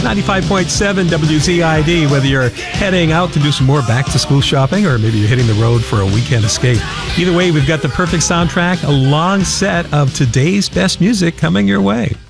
95.7 WZID, whether you're heading out to do some more back-to-school shopping or maybe you're hitting the road for a weekend escape. Either way, we've got the perfect soundtrack, a long set of today's best music coming your way.